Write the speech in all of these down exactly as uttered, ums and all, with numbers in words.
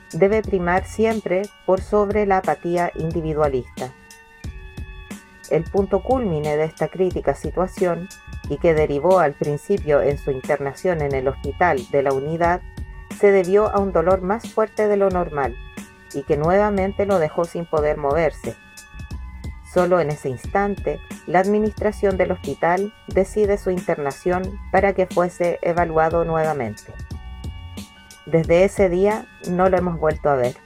debe primar siempre por sobre la apatía individualista. El punto cúlmine de esta crítica situación, y que derivó al principio en su internación en el hospital de la Unidad, se debió a un dolor más fuerte de lo normal, y que nuevamente lo dejó sin poder moverse. Solo en ese instante, la administración del hospital decide su internación para que fuese evaluado nuevamente. Desde ese día no lo hemos vuelto a ver.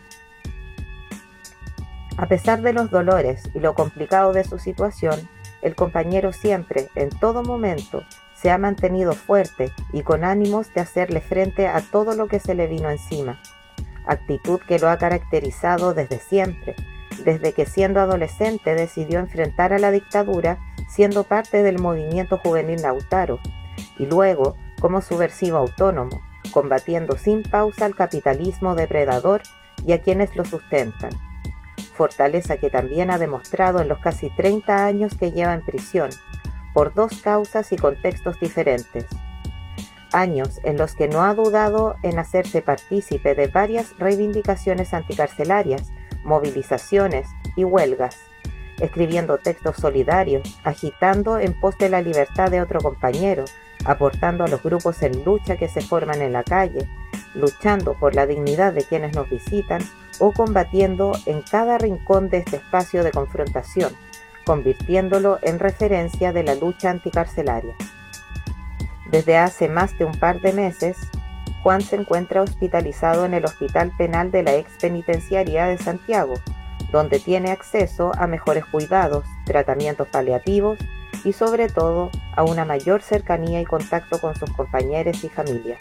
A pesar de los dolores y lo complicado de su situación, el compañero siempre, en todo momento, se ha mantenido fuerte y con ánimos de hacerle frente a todo lo que se le vino encima, actitud que lo ha caracterizado desde siempre, desde que siendo adolescente decidió enfrentar a la dictadura siendo parte del movimiento juvenil Lautaro, y luego como subversivo autónomo, combatiendo sin pausa al capitalismo depredador y a quienes lo sustentan. Fortaleza que también ha demostrado en los casi treinta años que lleva en prisión, por dos causas y contextos diferentes. Años en los que no ha dudado en hacerse partícipe de varias reivindicaciones anticarcelarias, movilizaciones y huelgas, escribiendo textos solidarios, agitando en pos de la libertad de otro compañero, aportando a los grupos en lucha que se forman en la calle, luchando por la dignidad de quienes nos visitan o combatiendo en cada rincón de este espacio de confrontación, convirtiéndolo en referencia de la lucha anticarcelaria. Desde hace más de un par de meses, Juan se encuentra hospitalizado en el Hospital Penal de la Ex Penitenciaría de Santiago, donde tiene acceso a mejores cuidados, tratamientos paliativos y sobre todo a una mayor cercanía y contacto con sus compañeros y familia.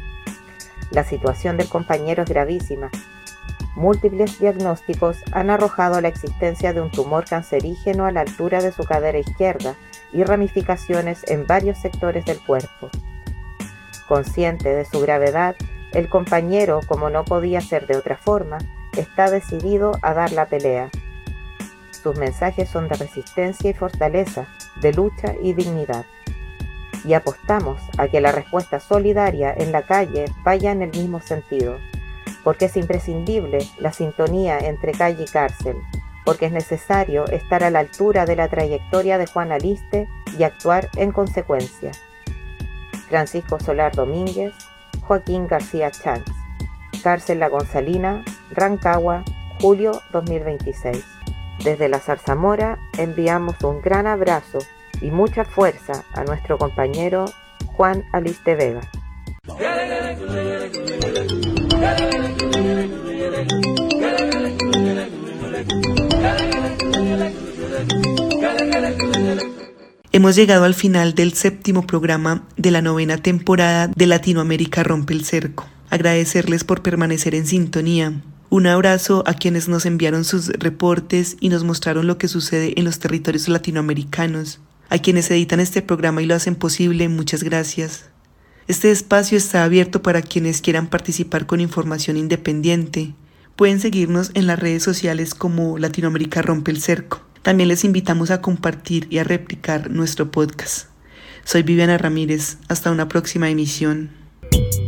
La situación del compañero es gravísima. Múltiples diagnósticos han arrojado la existencia de un tumor cancerígeno a la altura de su cadera izquierda y ramificaciones en varios sectores del cuerpo. Consciente de su gravedad, el compañero, como no podía ser de otra forma, está decidido a dar la pelea. Sus mensajes son de resistencia y fortaleza, de lucha y dignidad. Y apostamos a que la respuesta solidaria en la calle vaya en el mismo sentido, porque es imprescindible la sintonía entre calle y cárcel, porque es necesario estar a la altura de la trayectoria de Juan Aliste y actuar en consecuencia. Francisco Solar Domínguez, Joaquín García Chanks. Cárcel La Gonzalina, Rancagua, julio dos mil veintiséis. Desde la Zarzamora enviamos un gran abrazo y mucha fuerza a nuestro compañero Juan Aliste Vega. Hemos llegado al final del séptimo programa de la novena temporada de Latinoamérica Rompe el Cerco. Agradecerles por permanecer en sintonía. Un abrazo a quienes nos enviaron sus reportes y nos mostraron lo que sucede en los territorios latinoamericanos. A quienes editan este programa y lo hacen posible, muchas gracias. Este espacio está abierto para quienes quieran participar con información independiente. Pueden seguirnos en las redes sociales como Latinoamérica Rompe el Cerco. También les invitamos a compartir y a replicar nuestro podcast. Soy Viviana Ramírez. Hasta una próxima emisión.